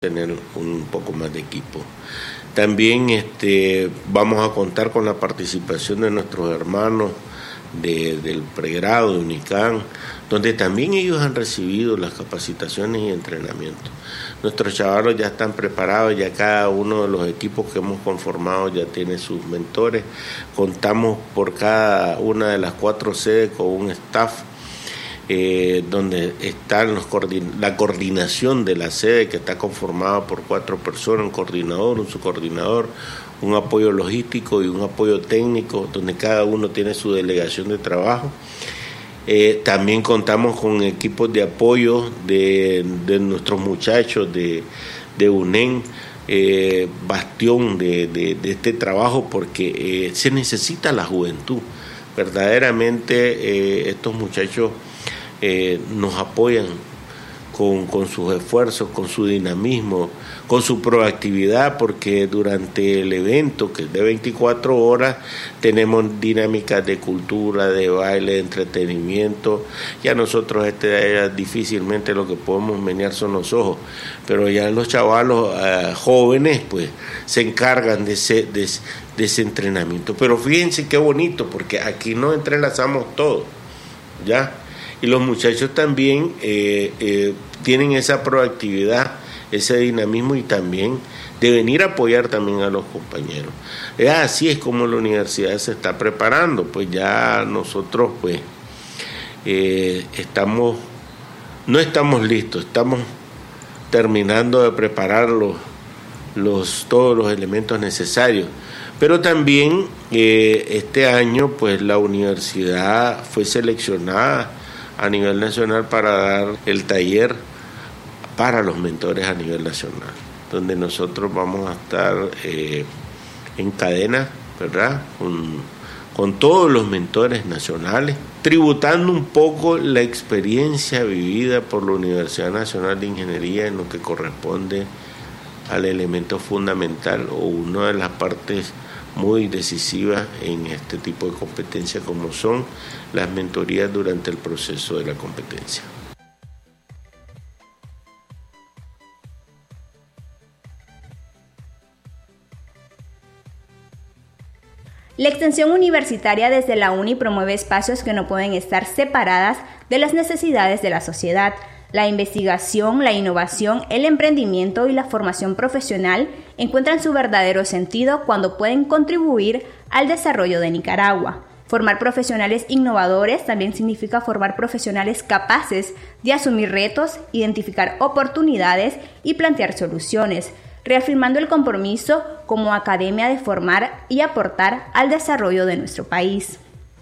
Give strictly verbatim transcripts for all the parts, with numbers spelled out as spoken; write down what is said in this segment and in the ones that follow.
tener un poco más de equipo. También este, vamos a contar con la participación de nuestros hermanos de, del pregrado de UNICAN, donde también ellos han recibido las capacitaciones y entrenamientos. Nuestros chavalos ya están preparados, ya cada uno de los equipos que hemos conformado ya tiene sus mentores. Contamos por cada una de las cuatro sedes con un staff Eh, donde está los coordin- la coordinación de la sede, que está conformada por cuatro personas, un coordinador, un subcoordinador, un apoyo logístico y un apoyo técnico, donde cada uno tiene su delegación de trabajo. Eh, también contamos con equipos de apoyo de, de nuestros muchachos de, de UNEN, eh, bastión de, de, de este trabajo, porque eh, se necesita la juventud. Verdaderamente eh, estos muchachos Eh, nos apoyan con, con sus esfuerzos, con su dinamismo, con su proactividad, porque durante el evento, que es de veinticuatro horas, tenemos dinámicas de cultura, de baile, de entretenimiento. Ya nosotros este, difícilmente lo que podemos menear son los ojos, pero ya los chavalos uh, jóvenes pues se encargan de ese, de, de ese entrenamiento. Pero fíjense qué bonito, porque aquí nos entrelazamos todos, ¿ya? Y los muchachos también eh, eh, tienen esa proactividad, ese dinamismo, y también de venir a apoyar también a los compañeros. Es así es como la universidad se está preparando. Pues ya nosotros pues eh, estamos, no estamos listos, estamos terminando de preparar los, los, todos los elementos necesarios. Pero también eh, este año pues la universidad fue seleccionada a nivel nacional para dar el taller para los mentores a nivel nacional, donde nosotros vamos a estar eh, en cadena, ¿verdad? Con, con todos los mentores nacionales, tributando un poco la experiencia vivida por la Universidad Nacional de Ingeniería en lo que corresponde al elemento fundamental o una de las partes muy decisivas en este tipo de competencia, como son las mentorías durante el proceso de la competencia. La extensión universitaria desde la UNI promueve espacios que no pueden estar separadas de las necesidades de la sociedad. La investigación, la innovación, el emprendimiento y la formación profesional encuentran su verdadero sentido cuando pueden contribuir al desarrollo de Nicaragua. Formar profesionales innovadores también significa formar profesionales capaces de asumir retos, identificar oportunidades y plantear soluciones, reafirmando el compromiso como academia de formar y aportar al desarrollo de nuestro país.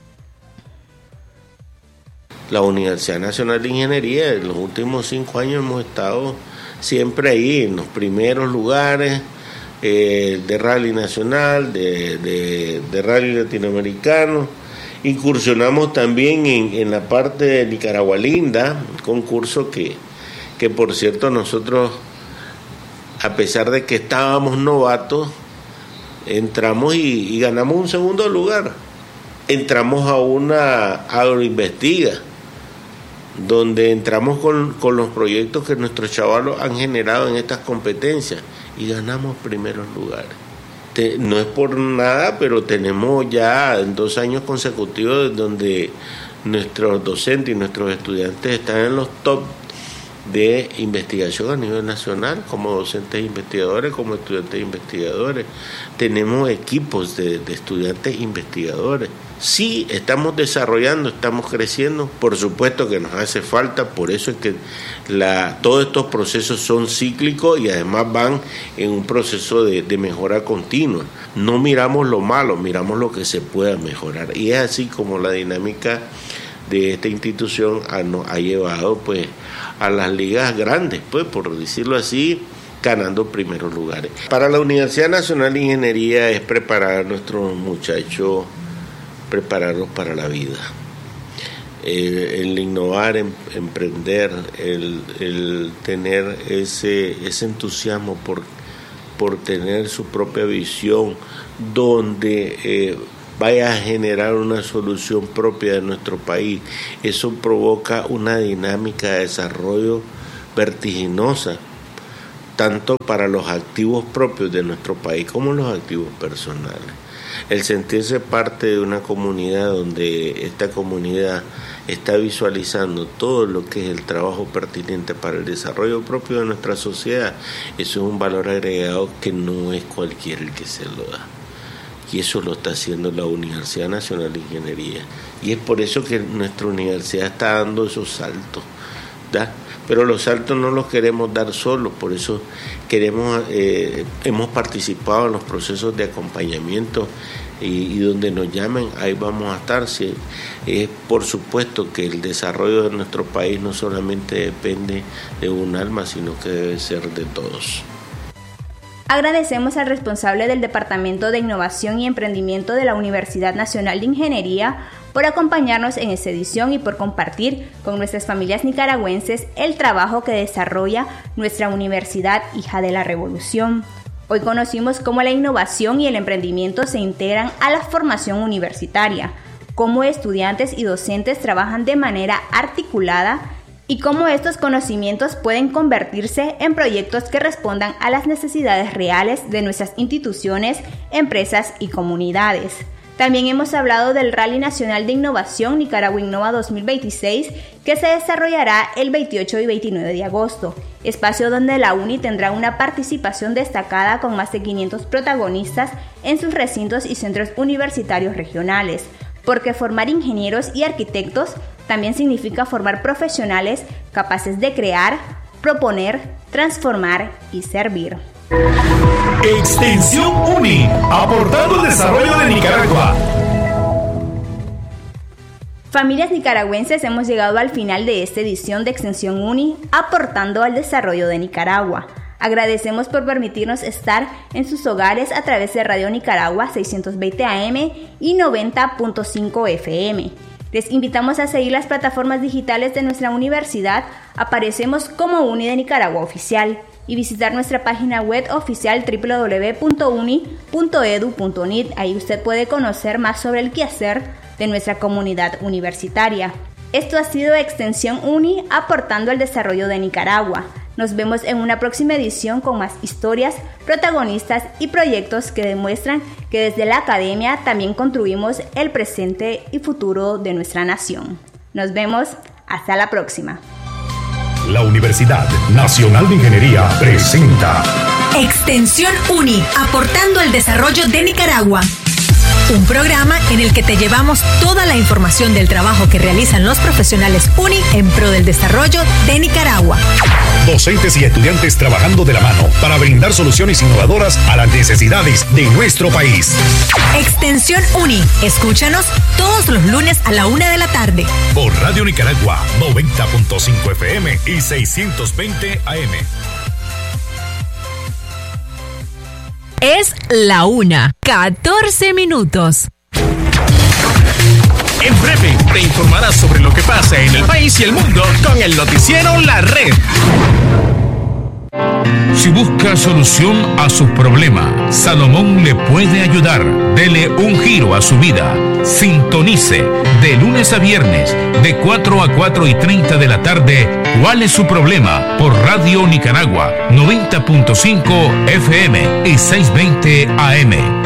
La Universidad Nacional de Ingeniería en los últimos cinco años hemos estado siempre ahí en los primeros lugares eh, de rally nacional, de, de, de rally latinoamericano. Incursionamos también en, en la parte de Nicaragua Linda, concurso que, que por cierto nosotros, a pesar de que estábamos novatos, entramos y, y ganamos un segundo lugar. Entramos a una agroinvestiga, donde entramos con, con los proyectos que nuestros chavalos han generado en estas competencias y ganamos primeros lugares. Te, no es por nada, pero tenemos ya dos años consecutivos donde nuestros docentes y nuestros estudiantes están en los top de investigación a nivel nacional, como docentes investigadores, como estudiantes investigadores. Tenemos equipos de, de estudiantes investigadores. Sí, estamos desarrollando, estamos creciendo, por supuesto que nos hace falta, por eso es que la, todos estos procesos son cíclicos y además van en un proceso de, de mejora continua. No miramos lo malo, miramos lo que se pueda mejorar, y es así como la dinámica de esta institución ha, nos ha llevado pues a las ligas grandes, pues por decirlo así, ganando primeros lugares. Para la Universidad Nacional de Ingeniería es preparar a nuestros muchachos, prepararlos para la vida. Eh, el innovar, em, emprender, el, el tener ese, ese entusiasmo por, por tener su propia visión, donde eh, vaya a generar una solución propia de nuestro país. Eso provoca una dinámica de desarrollo vertiginosa, tanto para los activos propios de nuestro país como los activos personales. El sentirse parte de una comunidad donde esta comunidad está visualizando todo lo que es el trabajo pertinente para el desarrollo propio de nuestra sociedad, eso es un valor agregado que no es cualquiera el que se lo da. Y eso lo está haciendo la Universidad Nacional de Ingeniería. Y es por eso que nuestra universidad está dando esos saltos, ¿da? Pero los saltos no los queremos dar solos, por eso queremos, eh, hemos participado en los procesos de acompañamiento y, y donde nos llamen, ahí vamos a estar. Sí, es por supuesto que el desarrollo de nuestro país no solamente depende de un alma, sino que debe ser de todos. Agradecemos al responsable del Departamento de Innovación y Emprendimiento de la Universidad Nacional de Ingeniería por acompañarnos en esta edición y por compartir con nuestras familias nicaragüenses el trabajo que desarrolla nuestra universidad hija de la revolución. Hoy conocimos cómo la innovación y el emprendimiento se integran a la formación universitaria, cómo estudiantes y docentes trabajan de manera articulada y cómo estos conocimientos pueden convertirse en proyectos que respondan a las necesidades reales de nuestras instituciones, empresas y comunidades. También hemos hablado del Rally Nacional de Innovación Nicaragua Innova dos mil veintiséis, que se desarrollará el veintiocho y veintinueve de agosto, espacio donde la UNI tendrá una participación destacada con más de quinientos protagonistas en sus recintos y centros universitarios regionales, porque formar ingenieros y arquitectos también significa formar profesionales capaces de crear, proponer, transformar y servir. Extensión UNI, aportando el desarrollo de Nicaragua. Familias nicaragüenses, hemos llegado al final de esta edición de Extensión UNI, aportando al desarrollo de Nicaragua. Agradecemos por permitirnos estar en sus hogares a través de Radio Nicaragua seiscientos veinte A M y noventa punto cinco F M. Les invitamos a seguir las plataformas digitales de nuestra universidad. Aparecemos como UNI de Nicaragua Oficial, y visitar nuestra página web oficial doble u doble u doble u punto uni punto edu punto nit. Ahí usted puede conocer más sobre el quehacer de nuestra comunidad universitaria. Esto ha sido Extensión UNI, aportando al desarrollo de Nicaragua. Nos vemos en una próxima edición con más historias, protagonistas y proyectos que demuestran que desde la academia también construimos el presente y futuro de nuestra nación. Nos vemos, hasta la próxima. La Universidad Nacional de Ingeniería presenta Extensión UNI, aportando al desarrollo de Nicaragua. Un programa en el que te llevamos toda la información del trabajo que realizan los profesionales UNI en pro del desarrollo de Nicaragua. Docentes y estudiantes trabajando de la mano para brindar soluciones innovadoras a las necesidades de nuestro país. Extensión UNI, escúchanos todos los lunes a la una de la tarde. Por Radio Nicaragua, noventa punto cinco F M y seiscientos veinte A M. Es la una, catorce minutos. En breve te informarás sobre lo que pasa en el país y el mundo con el noticiero La Red. Si busca solución a sus problemas, Salomón le puede ayudar. Dele un giro a su vida. Sintonice de lunes a viernes de cuatro a cuatro y treinta de la tarde. ¿Cuál es su problema? Por Radio Nicaragua noventa punto cinco F M y seiscientos veinte A M.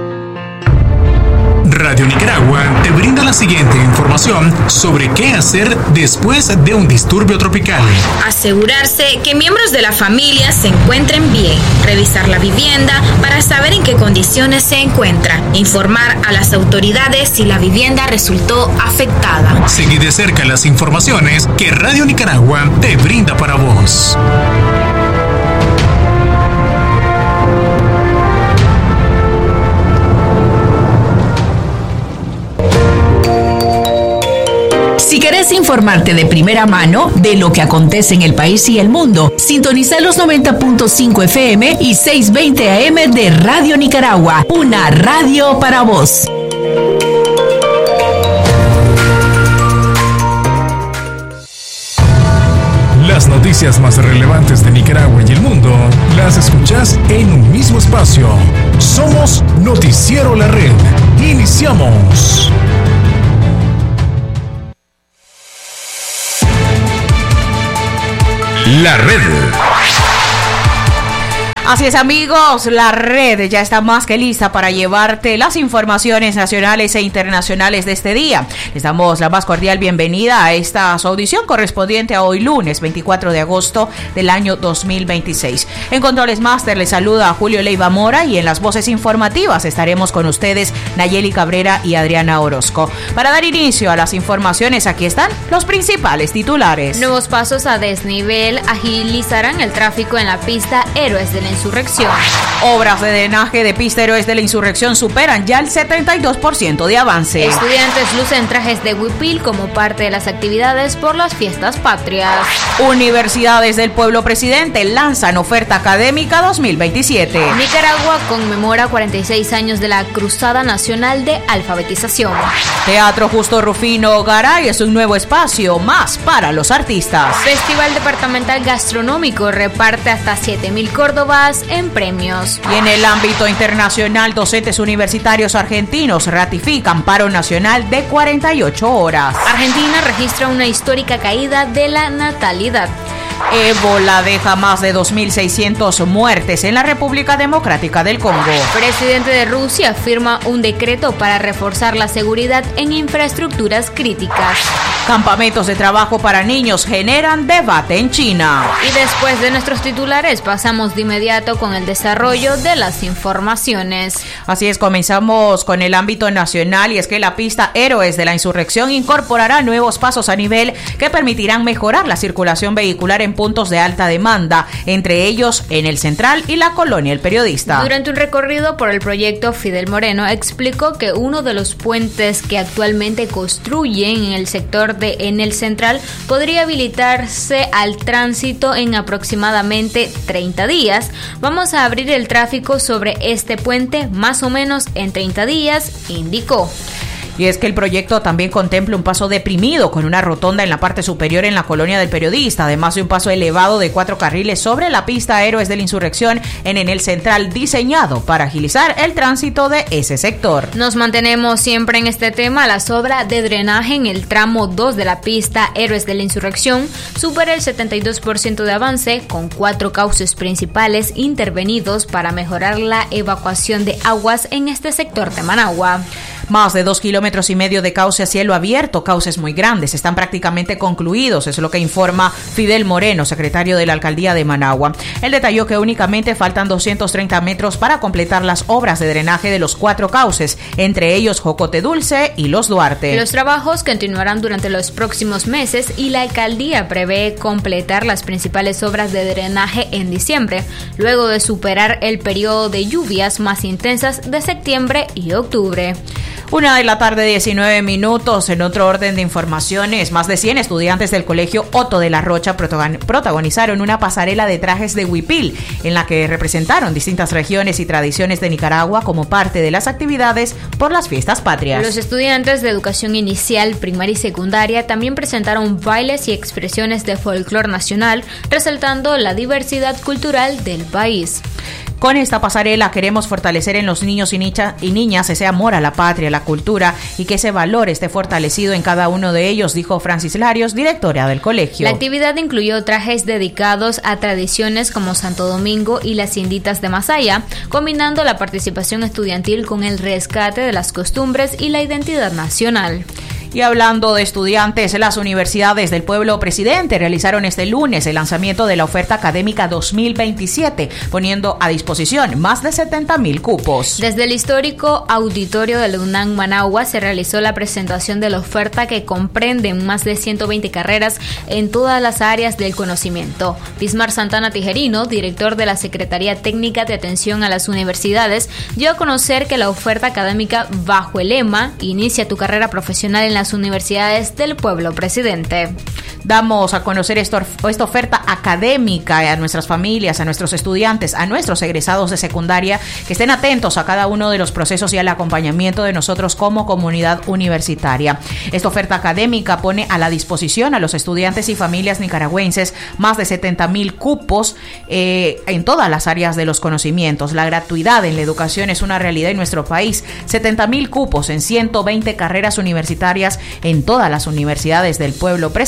Radio Nicaragua te brinda la siguiente información sobre qué hacer después de un disturbio tropical. Asegurarse que miembros de la familia se encuentren bien. Revisar la vivienda para saber en qué condiciones se encuentra. Informar a las autoridades si la vivienda resultó afectada. Seguí de cerca las informaciones que Radio Nicaragua te brinda para vos. Si querés informarte de primera mano de lo que acontece en el país y el mundo, sintoniza los noventa punto cinco F M y seiscientos veinte A M de Radio Nicaragua, una radio para vos. Las noticias más relevantes de Nicaragua y el mundo las escuchás en un mismo espacio. Somos Noticiero La Red. Iniciamos. La Red. Así es, amigos, la red ya está más que lista para llevarte las informaciones nacionales e internacionales de este día. Les damos la más cordial bienvenida a esta su audición correspondiente a hoy lunes veinticuatro de agosto del año dos mil veintiséis. En Controles Master les saluda a Julio Leiva Mora y en las voces informativas estaremos con ustedes Nayeli Cabrera y Adriana Orozco. Para dar inicio a las informaciones, aquí están los principales titulares. Nuevos pasos a desnivel agilizarán el tráfico en la pista Héroes de la Insurrección. Obras de drenaje de pista Héroes de la Insurrección superan ya el setenta y dos por ciento de avance. Estudiantes lucen trajes de huipil como parte de las actividades por las fiestas patrias. Universidades del Pueblo Presidente lanzan oferta académica dos mil veintisiete. Nicaragua conmemora cuarenta y seis años de la Cruzada Nacional de Alfabetización. Teatro Justo Rufino Garay es un nuevo espacio más para los artistas. Festival Departamental Gastronómico reparte hasta siete mil córdobas en premios. Y en el ámbito internacional, docentes universitarios argentinos ratifican paro nacional de cuarenta y ocho horas. Argentina registra una histórica caída de la natalidad. Ébola deja más de dos mil seiscientas muertes en la República Democrática del Congo. Presidente de Rusia firma un decreto para reforzar la seguridad en infraestructuras críticas. Campamentos de trabajo para niños generan debate en China. Y después de nuestros titulares, pasamos de inmediato con el desarrollo de las informaciones. Así es, comenzamos con el ámbito nacional y es que la pista Héroes de la Insurrección incorporará nuevos pasos a nivel que permitirán mejorar la circulación vehicular en puntos de alta demanda, entre ellos en el Central y la Colonia El Periodista. Durante un recorrido por el proyecto, Fidel Moreno explicó que uno de los puentes que actualmente construyen en el sector de en el Central podría habilitarse al tránsito en aproximadamente treinta días. Vamos a abrir el tráfico sobre este puente más o menos en treinta días, indicó. Y es que el proyecto también contempla un paso deprimido con una rotonda en la parte superior en la Colonia del Periodista, además de un paso elevado de cuatro carriles sobre la pista Héroes de la Insurrección en Enel Central, diseñado para agilizar el tránsito de ese sector. Nos mantenemos siempre en este tema. Las obras de drenaje en el tramo dos de la pista Héroes de la Insurrección supera el setenta y dos por ciento de avance, con cuatro cauces principales intervenidos para mejorar la evacuación de aguas en este sector de Managua. Más de dos kilómetros y medio de cauce a cielo abierto, cauces muy grandes, están prácticamente concluidos, es lo que informa Fidel Moreno, secretario de la Alcaldía de Managua. Él detalló que únicamente faltan doscientos treinta metros para completar las obras de drenaje de los cuatro cauces, entre ellos Jocote Dulce y Los Duarte. Los trabajos continuarán durante los próximos meses y la Alcaldía prevé completar las principales obras de drenaje en diciembre, luego de superar el periodo de lluvias más intensas de septiembre y octubre. Una de la tarde, diecinueve minutos. En otro orden de informaciones, más de cien estudiantes del Colegio Otto de la Rocha protagonizaron una pasarela de trajes de huipil, en la que representaron distintas regiones y tradiciones de Nicaragua como parte de las actividades por las fiestas patrias. Los estudiantes de educación inicial, primaria y secundaria también presentaron bailes y expresiones de folclore nacional, resaltando la diversidad cultural del país. Con esta pasarela queremos fortalecer en los niños y, nicha, y niñas ese amor a la patria, a la cultura y que ese valor esté fortalecido en cada uno de ellos, dijo Francis Larios, directora del colegio. La actividad incluyó trajes dedicados a tradiciones como Santo Domingo y las Inditas de Masaya, combinando la participación estudiantil con el rescate de las costumbres y la identidad nacional. Y hablando de estudiantes, las universidades del Pueblo Presidente realizaron este lunes el lanzamiento de la oferta académica dos mil veintisiete, poniendo a disposición más de setenta mil cupos. Desde el histórico auditorio de la UNAM Managua se realizó la presentación de la oferta, que comprende más de ciento veinte carreras en todas las áreas del conocimiento. Bismar Santana Tijerino, director de la Secretaría Técnica de Atención a las Universidades, dio a conocer que la oferta académica bajo el lema "Inicia tu carrera profesional en las universidades del Pueblo Presidente". Damos a conocer esto, esta oferta académica a nuestras familias, a nuestros estudiantes, a nuestros egresados de secundaria, que estén atentos a cada uno de los procesos y al acompañamiento de nosotros como comunidad universitaria. Esta oferta académica pone a la disposición a los estudiantes y familias nicaragüenses más de setenta mil cupos eh, en todas las áreas de los conocimientos. La gratuidad en la educación es una realidad en nuestro país. setenta mil cupos en ciento veinte carreras universitarias en todas las universidades del Pueblo Presidente,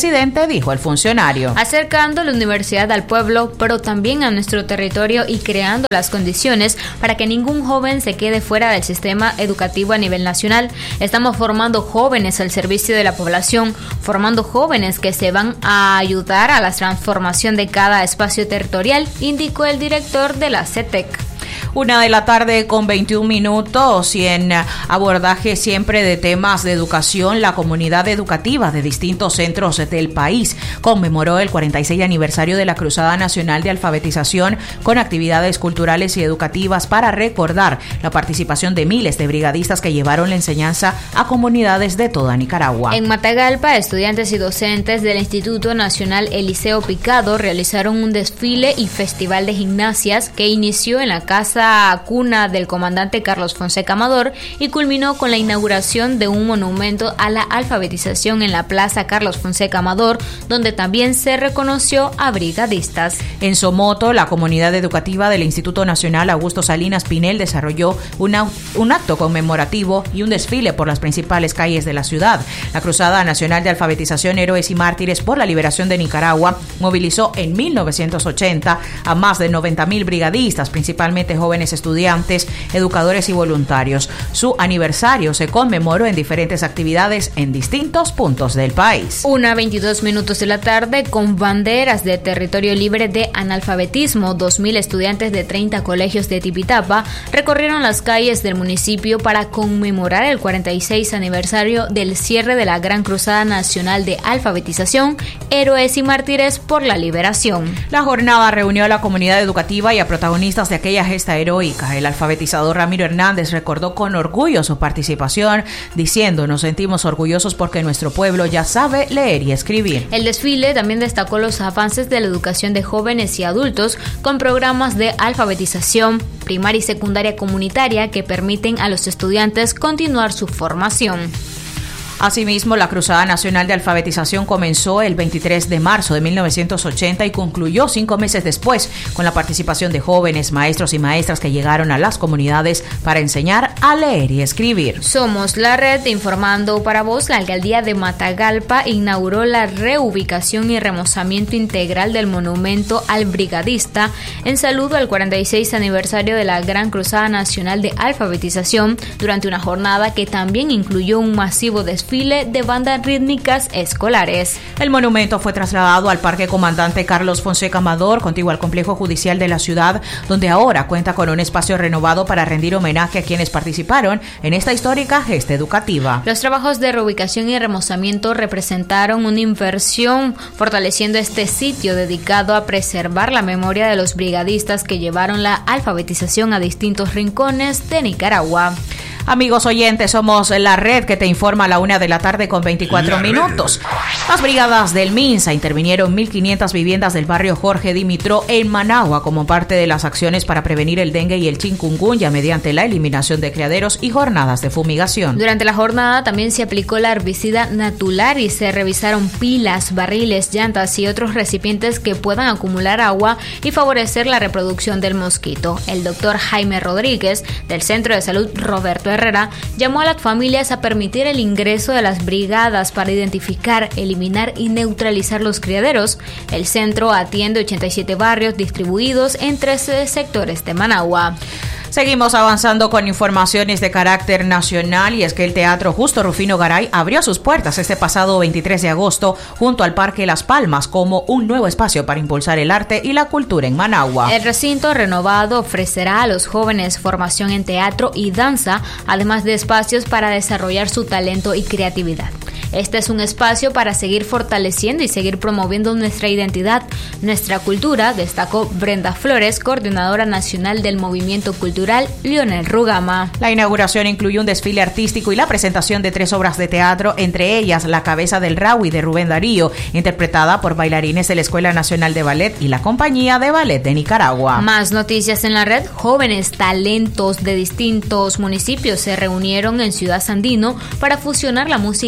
dijo el funcionario. Acercando la universidad al pueblo, pero también a nuestro territorio y creando las condiciones para que ningún joven se quede fuera del sistema educativo a nivel nacional. Estamos formando jóvenes al servicio de la población, formando jóvenes que se van a ayudar a la transformación de cada espacio territorial, indicó el director de la C E T E C. Una de la tarde con veintiún minutos y en abordaje siempre de temas de educación, la comunidad educativa de distintos centros del país conmemoró el cuarenta y seis aniversario de la Cruzada Nacional de Alfabetización con actividades culturales y educativas para recordar la participación de miles de brigadistas que llevaron la enseñanza a comunidades de toda Nicaragua. En Matagalpa, estudiantes y docentes del Instituto Nacional Eliseo Picado realizaron un desfile y festival de gimnasias que inició en la casa cuna del comandante Carlos Fonseca Amador y culminó con la inauguración de un monumento a la alfabetización en la Plaza Carlos Fonseca Amador, donde también se reconoció a brigadistas. En Somoto, la comunidad educativa del Instituto Nacional Augusto Salinas Pinel desarrolló una, un acto conmemorativo y un desfile por las principales calles de la ciudad. La Cruzada Nacional de Alfabetización Héroes y Mártires por la Liberación de Nicaragua movilizó en mil novecientos ochenta a más de noventa mil brigadistas, principalmente jóvenes jóvenes estudiantes, educadores y voluntarios. Su aniversario se conmemoró en diferentes actividades en distintos puntos del país. Una veintidós minutos de la tarde con banderas de territorio libre de analfabetismo. Dos mil estudiantes de treinta colegios de Tipitapa recorrieron las calles del municipio para conmemorar el cuarenta y seis aniversario del cierre de la Gran Cruzada Nacional de Alfabetización, Héroes y Mártires por la Liberación. La jornada reunió a la comunidad educativa y a protagonistas de aquella gesta heroica. El alfabetizador Ramiro Hernández recordó con orgullo su participación, diciendo: nos sentimos orgullosos porque nuestro pueblo ya sabe leer y escribir. El desfile también destacó los avances de la educación de jóvenes y adultos con programas de alfabetización primaria y secundaria comunitaria que permiten a los estudiantes continuar su formación. Asimismo, la Cruzada Nacional de Alfabetización comenzó el veintitrés de marzo de mil novecientos ochenta y concluyó cinco meses después con la participación de jóvenes, maestros y maestras que llegaron a las comunidades para enseñar a leer y escribir. Somos la red informando para vos. La alcaldía de Matagalpa inauguró la reubicación y remozamiento integral del monumento al brigadista en saludo al cuarenta y seis aniversario de la Gran Cruzada Nacional de Alfabetización durante una jornada que también incluyó un masivo desfile de bandas rítmicas escolares. El monumento fue trasladado al Parque Comandante Carlos Fonseca Amador, contiguo al complejo judicial de la ciudad, donde ahora cuenta con un espacio renovado para rendir homenaje a quienes participaron en esta histórica gesta educativa. Los trabajos de reubicación y remozamiento representaron una inversión, fortaleciendo este sitio dedicado a preservar la memoria de los brigadistas que llevaron la alfabetización a distintos rincones de Nicaragua. Amigos oyentes, somos la red que te informa a la una de la tarde con veinticuatro minutos. Las brigadas del MINSA intervinieron mil quinientas viviendas del barrio Jorge Dimitro en Managua como parte de las acciones para prevenir el dengue y el chikungunya mediante la eliminación de criaderos y jornadas de fumigación. Durante la jornada también se aplicó la herbicida Natular y se revisaron pilas, barriles, llantas y otros recipientes que puedan acumular agua y favorecer la reproducción del mosquito. El doctor Jaime Rodríguez del Centro de Salud Roberto Herrera llamó a las familias a permitir el ingreso de las brigadas para identificar, eliminar y neutralizar los criaderos. El centro atiende ochenta y siete barrios distribuidos en trece sectores de Managua. Seguimos avanzando con informaciones de carácter nacional y es que el Teatro Justo Rufino Garay abrió sus puertas este pasado veintitrés de agosto junto al Parque Las Palmas como un nuevo espacio para impulsar el arte y la cultura en Managua. El recinto renovado ofrecerá a los jóvenes formación en teatro y danza, además de espacios para desarrollar su talento y creatividad. Este es un espacio para seguir fortaleciendo y seguir promoviendo nuestra identidad, nuestra cultura, destacó Brenda Flores, coordinadora nacional del Movimiento Cultural Lionel Rugama. La inauguración incluyó un desfile artístico y la presentación de tres obras de teatro, entre ellas La Cabeza del Raui de Rubén Darío, interpretada por bailarines de la Escuela Nacional de Ballet y la Compañía de Ballet de Nicaragua. Más noticias en la red. Jóvenes talentos de distintos municipios se reunieron en Ciudad Sandino para fusionar la música electrónica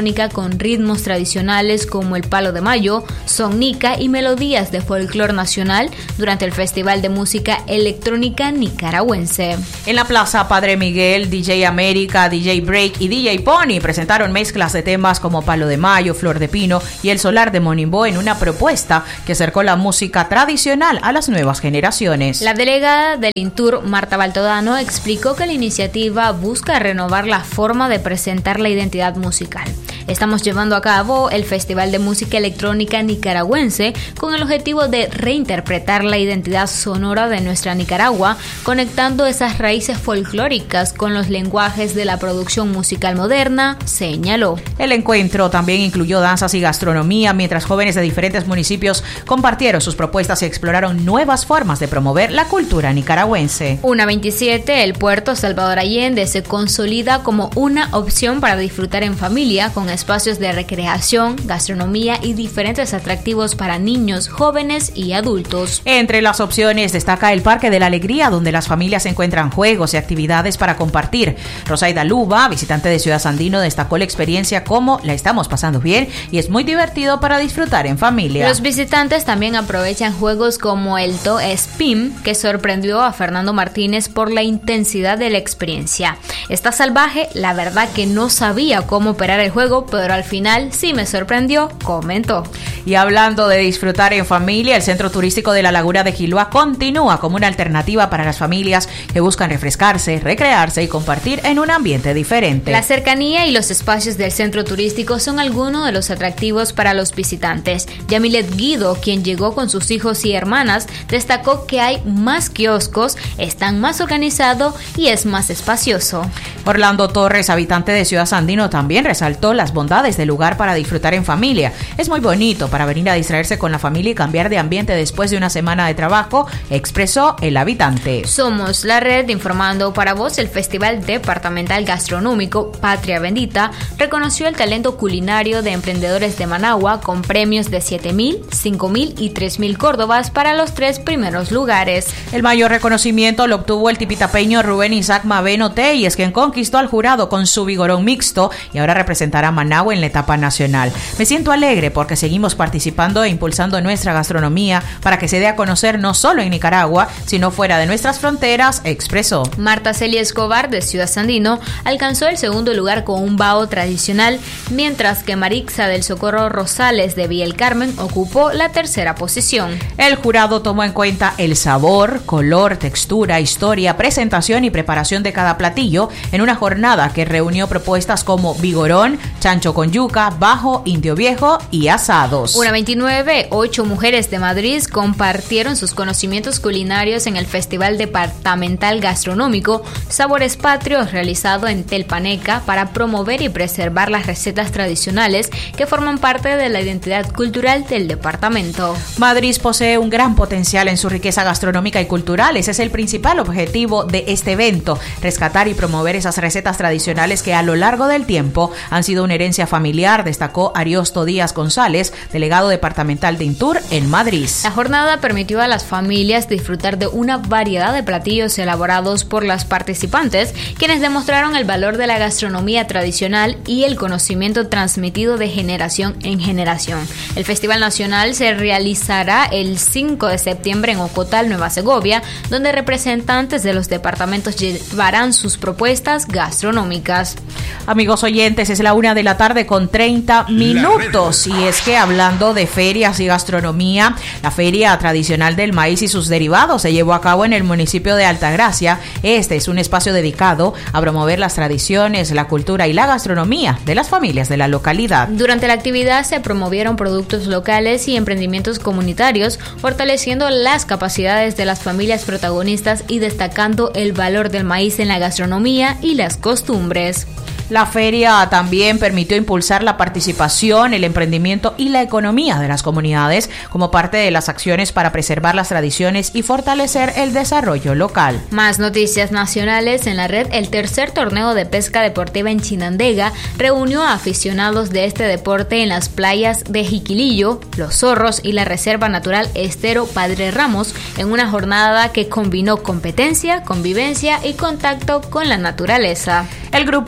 electrónica con ritmos tradicionales como el palo de mayo, son nica y melodías de folclore nacional durante el Festival de Música Electrónica Nicaragüense. En la Plaza Padre Miguel, D J América, D J Break y D J Pony presentaron mezclas de temas como Palo de Mayo, Flor de Pino y El Solar de Monimbo en una propuesta que acercó la música tradicional a las nuevas generaciones. La delegada del INTUR, Marta Baltodano, explicó que la iniciativa busca renovar la forma de presentar la identidad musical. Estamos llevando a cabo el Festival de Música Electrónica Nicaragüense con el objetivo de reinterpretar la identidad sonora de nuestra Nicaragua, conectando esas raíces folclóricas con los lenguajes de la producción musical moderna, señaló. El encuentro también incluyó danzas y gastronomía, mientras jóvenes de diferentes municipios compartieron sus propuestas y exploraron nuevas formas de promover la cultura nicaragüense. una veintisiete, el puerto Salvador Allende se consolida como una opción para disfrutar en familia con espacios de recreación, gastronomía y diferentes atractivos para niños, jóvenes y adultos. Entre las opciones destaca el Parque de la Alegría, donde las familias encuentran juegos y actividades para compartir. Rosaida Luba, visitante de Ciudad Sandino, destacó la experiencia como la estamos pasando bien y es muy divertido para disfrutar en familia. Los visitantes también aprovechan juegos como el To Spin, que sorprendió a Fernando Martínez por la intensidad de la experiencia. Está salvaje, la verdad que no sabía cómo operar el juego, pero al final sí me sorprendió, comentó. Y hablando de disfrutar en familia, el Centro Turístico de la Laguna de Quiloa continúa como una alternativa para las familias que buscan refrescarse, recrearse y compartir en un ambiente diferente. La cercanía y los espacios del centro turístico son algunos de los atractivos para los visitantes. Yamilet Guido, quien llegó con sus hijos y hermanas, destacó que hay más kioscos, están más organizados y es más espacioso. Orlando Torres, habitante de Ciudad Sandino, también resaltó las bondades del lugar para disfrutar en familia. Es muy bonito para venir a distraerse con la familia y cambiar de ambiente después de una semana de trabajo, expresó el habitante. Somos la red informando para vos. El Festival Departamental Gastronómico Patria Bendita reconoció el talento culinario de emprendedores de Managua con premios de siete mil, cinco mil y tres mil córdobas para los tres primeros lugares. El mayor reconocimiento lo obtuvo el tipitapeño Rubén Isaac Maveno Telles, quien conquistó al jurado con su vigorón mixto y ahora representará a Managua en la etapa nacional. Me siento alegre porque seguimos participando e impulsando nuestra gastronomía para que se dé a conocer no solo en Nicaragua, sino fuera de nuestras fronteras, expresó. Marta Celia Escobar, de Ciudad Sandino, alcanzó el segundo lugar con un bao tradicional, mientras que Marixa del Socorro Rosales, de Villa El Carmen, ocupó la tercera posición. El jurado tomó en cuenta el sabor, color, textura, historia, presentación y preparación de cada platillo en una jornada que reunió propuestas como vigorón, chancho con yuca, bajo, indio viejo y asados. una veintinueve, ocho mujeres de Madrid compartieron sus conocimientos culinarios en el Festival Departamental Gastronómico Sabores Patrios, realizado en Telpaneca para promover y preservar las recetas tradicionales que forman parte de la identidad cultural del departamento. Madrid posee un gran potencial en su riqueza gastronómica y cultural. Ese es el principal objetivo de este evento, rescatar y promover esas recetas tradicionales que a lo largo del tiempo han sido una herencia familiar, destacó Ariosto Díaz González, delegado departamental de INTUR en Madrid. La jornada permitió a las familias disfrutar de una variedad de platillos elaborados por las participantes, quienes demostraron el valor de la gastronomía tradicional y el conocimiento transmitido de generación en generación. El Festival Nacional se realizará el cinco de septiembre en Ocotal, Nueva Segovia, donde representantes de los departamentos llevarán sus propuestas gastronómicas. Amigos oyentes, es la una de la tarde con treinta minutos y es que hablando de ferias y gastronomía, la Feria Tradicional del Maíz y sus derivados se llevó a cabo en el municipio de Altagracia. Este es un espacio dedicado a promover las tradiciones, la cultura y la gastronomía de las familias de la localidad. Durante la actividad se promovieron productos locales y emprendimientos comunitarios, fortaleciendo las capacidades de las familias protagonistas y destacando el valor del maíz en la gastronomía y las costumbres. La feria también permitió impulsar la participación, el emprendimiento y la economía de las comunidades como parte de las acciones para preservar las tradiciones y fortalecer el desarrollo local. Más noticias nacionales en la red. El tercer torneo de pesca deportiva en Chinandega reunió a aficionados de este deporte en las playas de Jiquilillo, Los Zorros y la Reserva Natural Estero Padre Ramos en una jornada que combinó competencia, convivencia y contacto con la naturaleza. El grupo Daily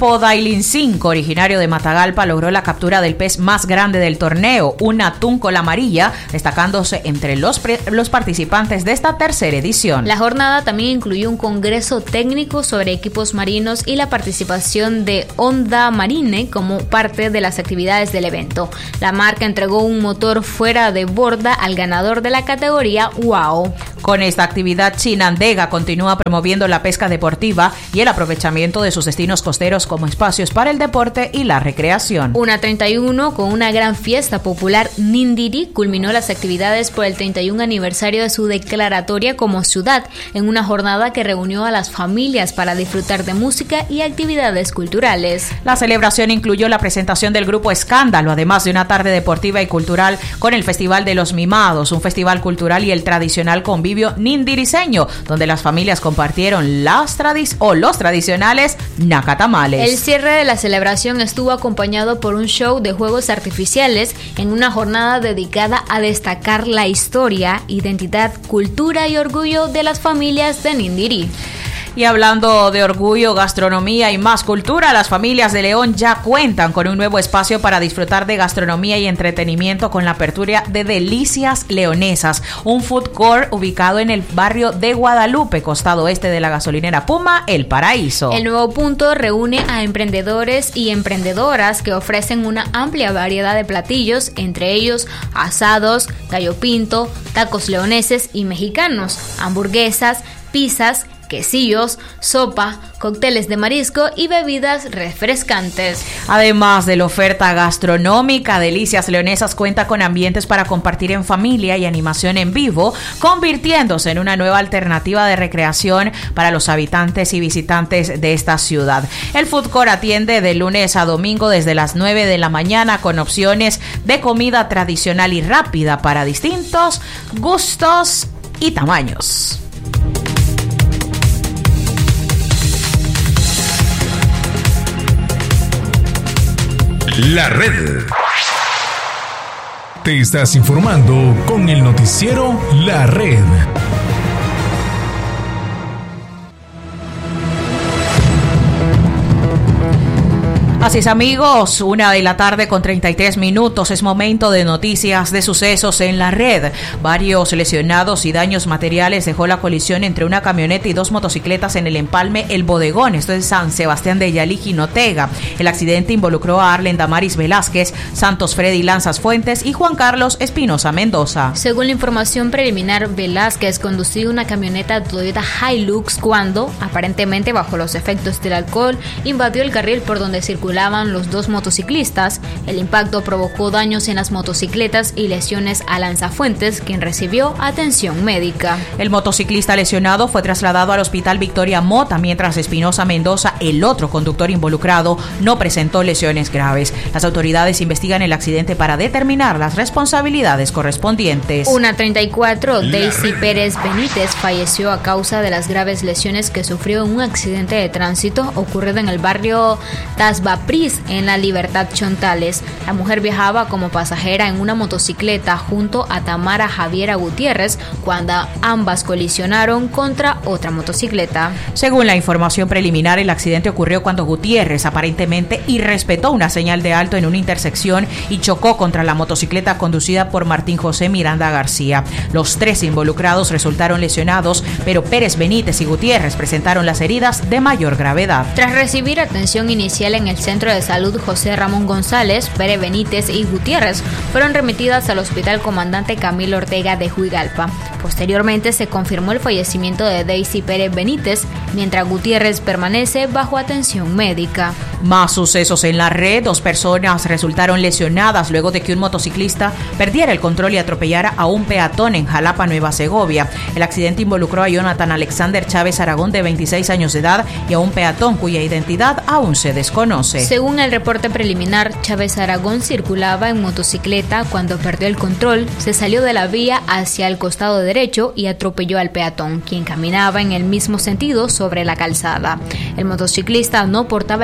Marlin cinco, originario de Matagalpa, logró la captura del pez más grande del torneo, una atún cola amarilla, destacándose entre los, pre- los participantes de esta tercera edición. La jornada también incluyó un congreso técnico sobre equipos marinos y la participación de Onda Marine como parte de las actividades del evento. La marca entregó un motor fuera de borda al ganador de la categoría Wow. Con esta actividad, Chinandega continúa promoviendo la pesca deportiva y el aprovechamiento de sus destinos costeros como espacios para el deporte y la recreación. Una treinta y uno, con una gran fiesta popular, Nindiri culminó las actividades por el treinta y un aniversario de su declaratoria como ciudad, en una jornada que reunió a las familias para disfrutar de música y actividades culturales. La celebración incluyó la presentación del grupo Escándalo, además de una tarde deportiva y cultural con el Festival de los Mimados, un festival cultural y el tradicional convivio nindiriseño, donde las familias compartieron las tradis o los tradicionales nacatamales. El cierre de la celebración estuvo acompañado por un show de juegos artificiales en una jornada dedicada a destacar la historia, identidad, cultura y orgullo de las familias de Nindiri. Y hablando de orgullo, gastronomía y más cultura, las familias de León ya cuentan con un nuevo espacio para disfrutar de gastronomía y entretenimiento con la apertura de Delicias Leonesas, un food court ubicado en el barrio de Guadalupe, costado oeste de la gasolinera Puma, El Paraíso. El nuevo punto reúne a emprendedores y emprendedoras que ofrecen una amplia variedad de platillos, entre ellos asados, gallo pinto, tacos leoneses y mexicanos, hamburguesas, pizzas, quesillos, sopa, cócteles de marisco y bebidas refrescantes. Además de la oferta gastronómica, Delicias Leonesas cuenta con ambientes para compartir en familia y animación en vivo, convirtiéndose en una nueva alternativa de recreación para los habitantes y visitantes de esta ciudad. El food court atiende de lunes a domingo desde las nueve de la mañana con opciones de comida tradicional y rápida para distintos gustos y tamaños. La red. Te estás informando con el noticiero La Red. Así es, amigos, una de la tarde con treinta y tres minutos, es momento de noticias de sucesos en la red. Varios lesionados y daños materiales dejó la colisión entre una camioneta y dos motocicletas en el empalme El Bodegón, esto es San Sebastián de Yalí, Jinotega. El accidente involucró a Arlen Damaris Velázquez, Santos Freddy Lanzas Fuentes y Juan Carlos Espinosa Mendoza. Según la información preliminar, Velázquez conducía una camioneta Toyota Hilux cuando, aparentemente bajo los efectos del alcohol, invadió el carril por donde circulaba los dos motociclistas. El impacto provocó daños en las motocicletas y lesiones a Lanzafuentes, quien recibió atención médica. El motociclista lesionado fue trasladado al Hospital Victoria Mota, mientras Espinosa Mendoza, el otro conductor involucrado, no presentó lesiones graves. Las autoridades investigan el accidente para determinar las responsabilidades correspondientes. Una treinta y cuatro, Daisy Pérez Benítez, falleció a causa de las graves lesiones que sufrió en un accidente de tránsito ocurrido en el barrio Tasba Pris, en la Libertad Chontales. La mujer viajaba como pasajera en una motocicleta junto a Tamara Javiera Gutiérrez cuando ambas colisionaron contra otra motocicleta. Según la información preliminar, el accidente ocurrió cuando Gutiérrez aparentemente irrespetó una señal de alto en una intersección y chocó contra la motocicleta conducida por Martín José Miranda García. Los tres involucrados resultaron lesionados, pero Pérez Benítez y Gutiérrez presentaron las heridas de mayor gravedad. Tras recibir atención inicial en el Centro de Salud José Ramón González, Pérez Benítez y Gutiérrez fueron remitidas al Hospital Comandante Camilo Ortega de Juigalpa. Posteriormente se confirmó el fallecimiento de Daisy Pérez Benítez, mientras Gutiérrez permanece bajo atención médica. Más sucesos en la red. Dos personas resultaron lesionadas luego de que un motociclista perdiera el control y atropellara a un peatón en Jalapa, Nueva Segovia. El accidente involucró a Jonathan Alexander Chávez Aragón, de veintiséis años de edad, y a un peatón cuya identidad aún se desconoce. Según el reporte preliminar, Chávez Aragón circulaba en motocicleta cuando perdió el control, se salió de la vía hacia el costado derecho y atropelló al peatón, quien caminaba en el mismo sentido sobre la calzada. El motociclista no portaba licencia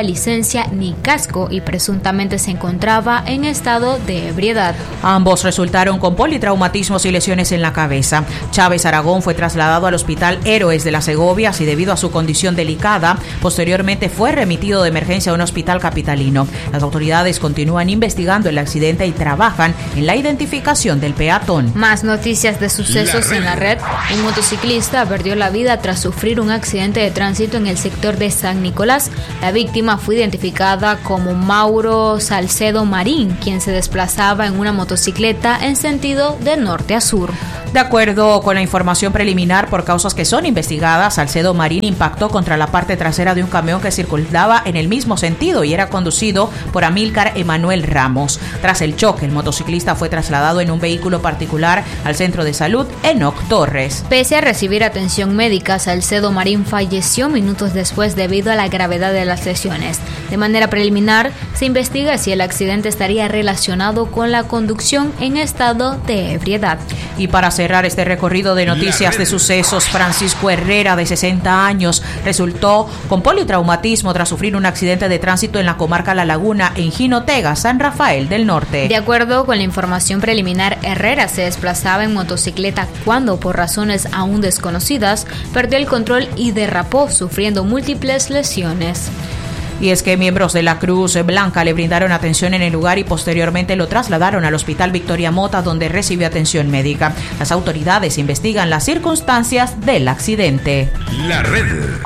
licencia ni casco y presuntamente se encontraba en estado de ebriedad. Ambos resultaron con politraumatismos y lesiones en la cabeza. Chávez Aragón fue trasladado al Hospital Héroes de las Segovias y debido a su condición delicada, posteriormente fue remitido de emergencia a un hospital capitalino. Las autoridades continúan investigando el accidente y trabajan en la identificación del peatón. Más noticias de sucesos la en la red. Un motociclista perdió la vida tras sufrir un accidente de tránsito en el sector de San Nicolás. La víctima fue identificada como Mauro Salcedo Marín, quien se desplazaba en una motocicleta en sentido de norte a sur. De acuerdo con la información preliminar, por causas que son investigadas, Salcedo Marín impactó contra la parte trasera de un camión que circulaba en el mismo sentido y era conducido por Amílcar Emanuel Ramos. Tras el choque, el motociclista fue trasladado en un vehículo particular al centro de salud Enoc Torres. Pese a recibir atención médica, Salcedo Marín falleció minutos después debido a la gravedad de las lesiones. De manera preliminar, se investiga si el accidente estaría relacionado con la conducción en estado de ebriedad. Y para cerrar este recorrido de noticias de sucesos, Francisco Herrera, de sesenta años, resultó con politraumatismo tras sufrir un accidente de tránsito en la comarca La Laguna, en Jinotega, San Rafael del Norte. De acuerdo con la información preliminar, Herrera se desplazaba en motocicleta cuando, por razones aún desconocidas, perdió el control y derrapó, sufriendo múltiples lesiones. Y es que miembros de la Cruz Blanca le brindaron atención en el lugar y posteriormente lo trasladaron al Hospital Victoria Mota, donde recibió atención médica. Las autoridades investigan las circunstancias del accidente. La red.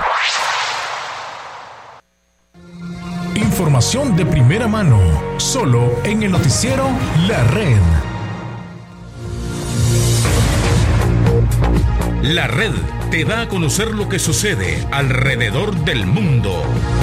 Información de primera mano, solo en el noticiero La Red. La red te da a conocer lo que sucede alrededor del mundo.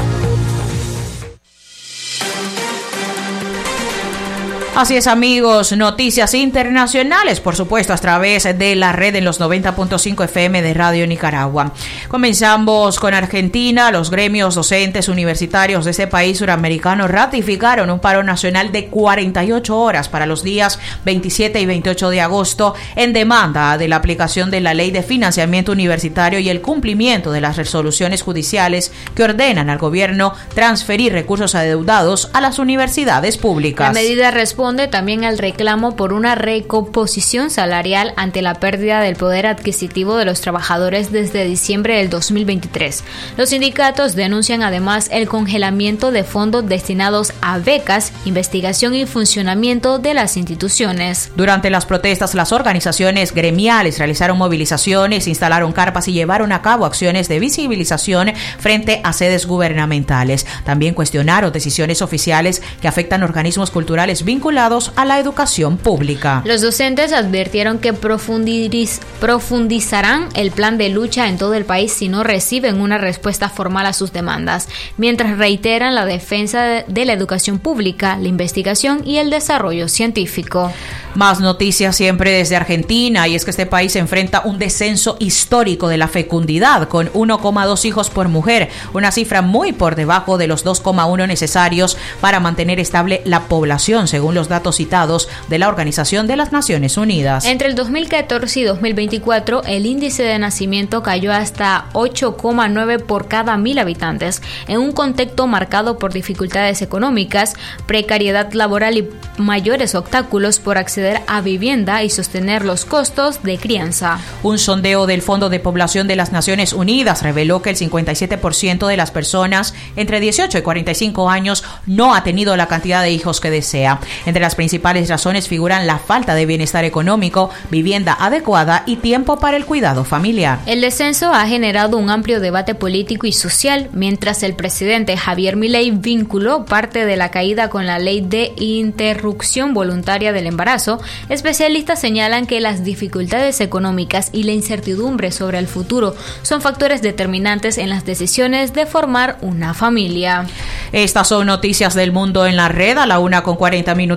Así es, amigos, noticias internacionales, por supuesto, a través de la red en los noventa punto cinco F M de Radio Nicaragua. Comenzamos con Argentina. Los gremios docentes universitarios de ese país suramericano ratificaron un paro nacional de cuarenta y ocho horas para los días veintisiete y veintiocho de agosto en demanda de la aplicación de la Ley de Financiamiento Universitario y el cumplimiento de las resoluciones judiciales que ordenan al gobierno transferir recursos adeudados a las universidades públicas. La medida responde también al reclamo por una recomposición salarial ante la pérdida del poder adquisitivo de los trabajadores desde diciembre del dos mil veintitrés. Los sindicatos denuncian además el congelamiento de fondos destinados a becas, investigación y funcionamiento de las instituciones. Durante las protestas, las organizaciones gremiales realizaron movilizaciones, instalaron carpas y llevaron a cabo acciones de visibilización frente a sedes gubernamentales. También cuestionaron decisiones oficiales que afectan organismos culturales vinculados a la educación pública. Los docentes advirtieron que profundiz, profundizarán el plan de lucha en todo el país si no reciben una respuesta formal a sus demandas, mientras reiteran la defensa de, de la educación pública, la investigación y el desarrollo científico. Más noticias siempre desde Argentina, y es que este país enfrenta un descenso histórico de la fecundidad con uno coma dos hijos por mujer, una cifra muy por debajo de los dos coma uno necesarios para mantener estable la población, según los datos citados de la Organización de las Naciones Unidas. Entre el dos mil catorce y dos mil veinticuatro, el índice de nacimiento cayó hasta ocho coma nueve por cada mil habitantes, en un contexto marcado por dificultades económicas, precariedad laboral y mayores obstáculos por acceder a vivienda y sostener los costos de crianza. Un sondeo del Fondo de Población de las Naciones Unidas reveló que el cincuenta y siete por ciento de las personas entre dieciocho y cuarenta y cinco años no ha tenido la cantidad de hijos que desea. Entre las principales razones figuran la falta de bienestar económico, vivienda adecuada y tiempo para el cuidado familiar. El descenso ha generado un amplio debate político y social, mientras el presidente Javier Milei vinculó parte de la caída con la ley de interrupción voluntaria del embarazo. Especialistas señalan que las dificultades económicas y la incertidumbre sobre el futuro son factores determinantes en las decisiones de formar una familia. Estas son noticias del mundo en la red a la una con cuarenta minutos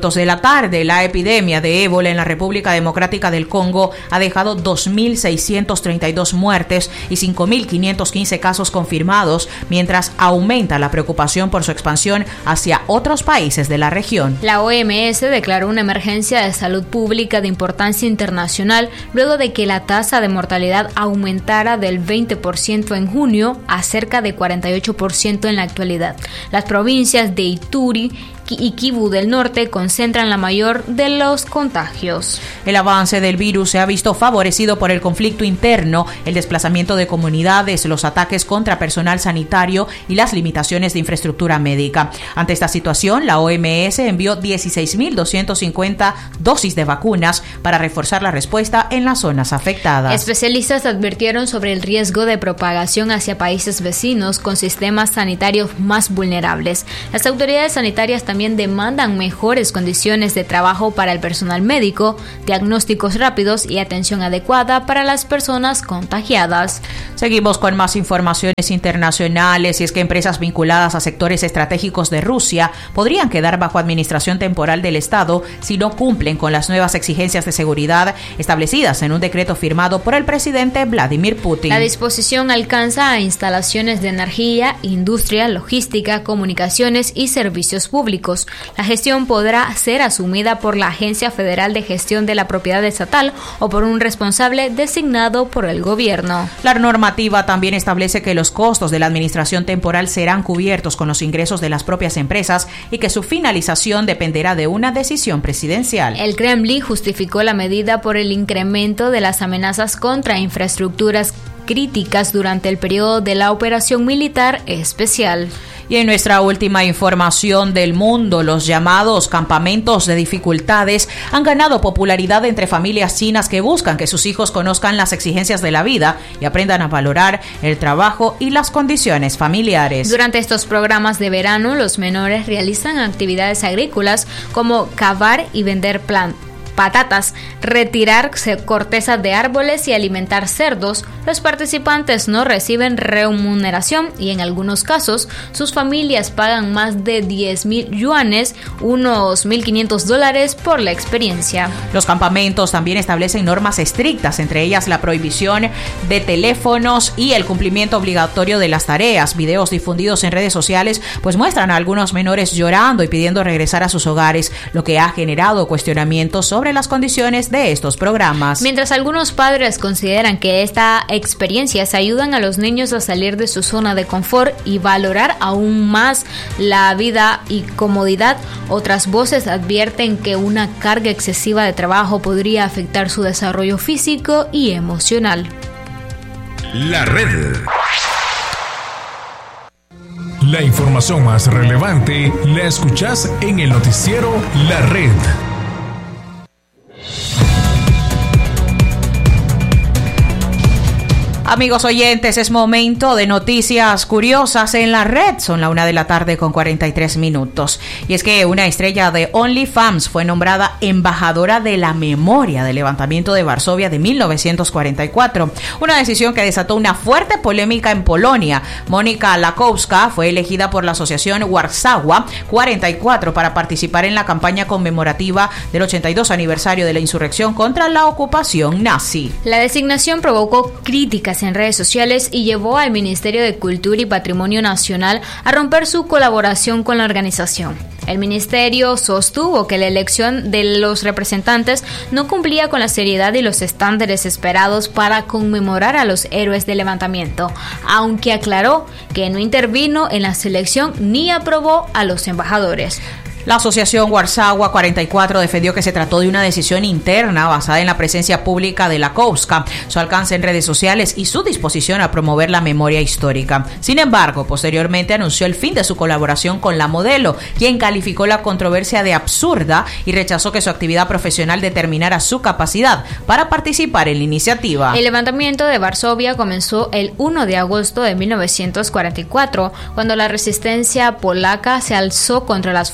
minutos de la tarde. La epidemia de ébola en la República Democrática del Congo ha dejado dos mil seiscientas treinta y dos muertes y cinco mil quinientos quince casos confirmados, mientras aumenta la preocupación por su expansión hacia otros países de la región. La O M S declaró una emergencia de salud pública de importancia internacional luego de que la tasa de mortalidad aumentara del veinte por ciento en junio a cerca de cuarenta y ocho por ciento en la actualidad. Las provincias de Ituri y Kivu del Norte concentran la mayor de los contagios. El avance del virus se ha visto favorecido por el conflicto interno, el desplazamiento de comunidades, los ataques contra personal sanitario y las limitaciones de infraestructura médica. Ante esta situación, la O M S envió dieciséis mil doscientas cincuenta dosis de vacunas para reforzar la respuesta en las zonas afectadas. Especialistas advirtieron sobre el riesgo de propagación hacia países vecinos con sistemas sanitarios más vulnerables. Las autoridades sanitarias también También demandan mejores condiciones de trabajo para el personal médico, diagnósticos rápidos y atención adecuada para las personas contagiadas. Seguimos con más informaciones internacionales, y es que empresas vinculadas a sectores estratégicos de Rusia podrían quedar bajo administración temporal del Estado si no cumplen con las nuevas exigencias de seguridad establecidas en un decreto firmado por el presidente Vladimir Putin. La disposición alcanza a instalaciones de energía, industria, logística, comunicaciones y servicios públicos. La gestión podrá ser asumida por la Agencia Federal de Gestión de la Propiedad Estatal o por un responsable designado por el gobierno. La normativa también establece que los costos de la administración temporal serán cubiertos con los ingresos de las propias empresas y que su finalización dependerá de una decisión presidencial. El Kremlin justificó la medida por el incremento de las amenazas contra infraestructuras críticas durante el periodo de la operación militar especial. Y en nuestra última información del mundo, los llamados campamentos de dificultades han ganado popularidad entre familias chinas que buscan que sus hijos conozcan las exigencias de la vida y aprendan a valorar el trabajo y las condiciones familiares. Durante estos programas de verano, los menores realizan actividades agrícolas como cavar y vender plantas, patatas, retirar cortezas de árboles y alimentar cerdos. Los participantes no reciben remuneración y en algunos casos sus familias pagan más de diez mil yuanes, unos mil quinientos dólares por la experiencia. Los campamentos también establecen normas estrictas, entre ellas la prohibición de teléfonos y el cumplimiento obligatorio de las tareas. Videos difundidos en redes sociales pues muestran a algunos menores llorando y pidiendo regresar a sus hogares, lo que ha generado cuestionamientos sobre las condiciones de estos programas. Mientras algunos padres consideran que esta experiencias ayudan a los niños a salir de su zona de confort y valorar aún más la vida y comodidad, otras voces advierten que una carga excesiva de trabajo podría afectar su desarrollo físico y emocional. La red. La información más relevante la escuchás en el noticiero La Red. Amigos oyentes, es momento de noticias curiosas en la red. Son la una de la tarde con cuarenta y tres minutos. Y es que una estrella de OnlyFans fue nombrada embajadora de la memoria del levantamiento de Varsovia de mil novecientos cuarenta y cuatro. Una decisión que desató una fuerte polémica en Polonia. Mónica Lakowska fue elegida por la asociación Warsawa cuarenta y cuatro para participar en la campaña conmemorativa del ochenta y dos aniversario de la insurrección contra la ocupación nazi. La designación provocó críticas en redes sociales y llevó al Ministerio de Cultura y Patrimonio Nacional a romper su colaboración con la organización. El ministerio sostuvo que la elección de los representantes no cumplía con la seriedad y los estándares esperados para conmemorar a los héroes del levantamiento, aunque aclaró que no intervino en la selección ni aprobó a los embajadores. La asociación Warsawa cuarenta y cuatro defendió que se trató de una decisión interna basada en la presencia pública de Lakowska, su alcance en redes sociales y su disposición a promover la memoria histórica. Sin embargo, posteriormente anunció el fin de su colaboración con la modelo, quien calificó la controversia de absurda y rechazó que su actividad profesional determinara su capacidad para participar en la iniciativa. El levantamiento de Varsovia comenzó el primero de agosto de mil novecientos cuarenta y cuatro, cuando la resistencia polaca se alzó contra las fuerzas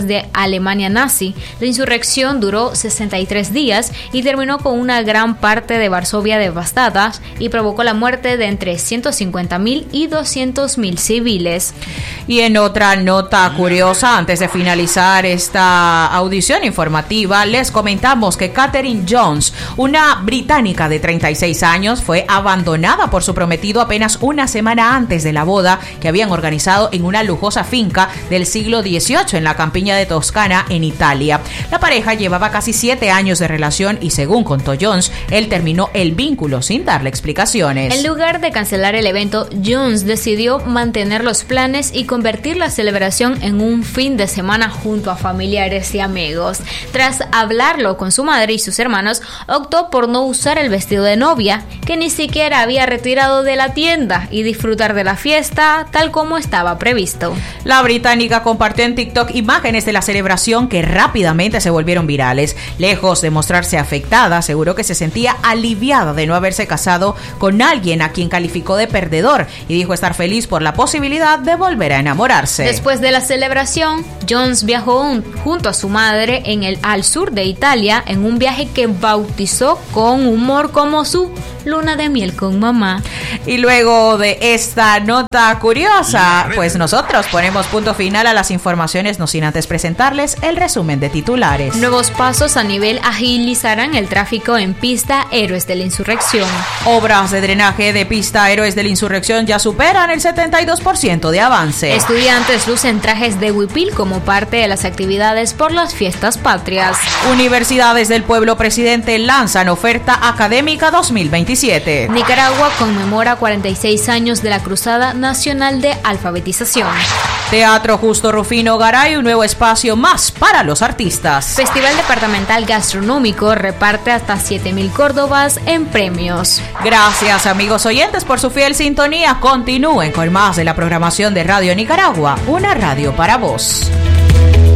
de Alemania nazi. La insurrección duró sesenta y tres días y terminó con una gran parte de Varsovia devastada y provocó la muerte de entre ciento cincuenta mil y doscientos mil civiles. Y en otra nota curiosa, antes de finalizar esta audición informativa, les comentamos que Catherine Jones, una británica de treinta y seis años, fue abandonada por su prometido apenas una semana antes de la boda que habían organizado en una lujosa finca del siglo dieciocho en la campiña de Toscana, en Italia. La pareja llevaba casi siete años de relación y, según contó Jones, él terminó el vínculo sin darle explicaciones. En lugar de cancelar el evento, Jones decidió mantener los planes y convertir la celebración en un fin de semana junto a familiares y amigos. Tras hablarlo con su madre y sus hermanos, optó por no usar el vestido de novia, que ni siquiera había retirado de la tienda, y disfrutar de la fiesta tal como estaba previsto. La británica compartió en TikTok imágenes de la celebración que rápidamente se volvieron virales. Lejos de mostrarse afectada, aseguró que se sentía aliviada de no haberse casado con alguien a quien calificó de perdedor y dijo estar feliz por la posibilidad de volver a enamorarse. Después de la celebración, Jones viajó un, junto a su madre en el, al sur de Italia en un viaje que bautizó con humor como su luna de miel con mamá. Y luego de esta nota curiosa, pues nosotros ponemos punto final a las informaciones, no sin antes presentarles el resumen de titulares. Nuevos pasos a nivel agilizarán el tráfico en pista Héroes de la Insurrección. Obras de drenaje de pista Héroes de la Insurrección ya superan el setenta y dos por ciento de avance. Estudiantes lucen trajes de huipil como parte de las actividades por las fiestas patrias. Universidades del Pueblo Presidente lanzan oferta académica dos mil veintisiete. Nicaragua conmemora cuarenta y seis años de la Cruzada Nacional de Alfabetización. Teatro Justo Rufino Garay, un nuevo espacio más para los artistas. Festival Departamental Gastronómico reparte hasta siete mil córdobas en premios. Gracias, amigos oyentes, por su fiel sintonía. Continúen con más de la programación de Radio Nicaragua, una radio para vos.